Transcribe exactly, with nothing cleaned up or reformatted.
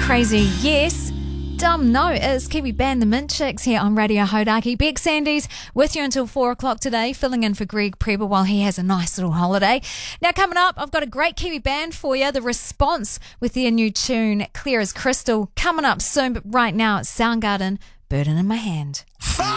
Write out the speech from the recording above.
Crazy, yes. Dumb, no. It's Kiwi band The Mint Chicks here on Radio Hodaki. Beck Sandys with you until four o'clock today, filling in for Greg Preber while he has a nice little holiday. Now coming up, I've got a great Kiwi band for you. The Response with their new tune, Clear as Crystal, coming up soon. But right now, it's Soundgarden, Burden in My Hand.